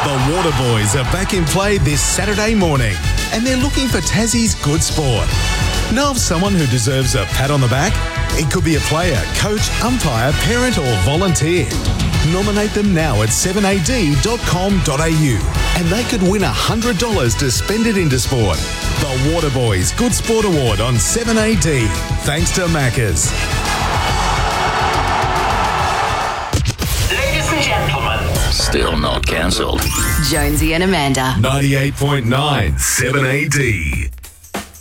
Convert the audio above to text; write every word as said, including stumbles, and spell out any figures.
The Waterboys are back in play this Saturday morning, and they're looking for Tassie's good sport. Know of someone who deserves a pat on the back? It could be a player, coach, umpire, parent or volunteer. Nominate them now at seven a d dot com dot a u and they could win one hundred dollars to spend it into sport. The Waterboys Good Sport Award on seven A D. Thanks to Macca's. Ladies and gentlemen. Still not cancelled. Jonesy and Amanda. ninety-eight point nine seven A D.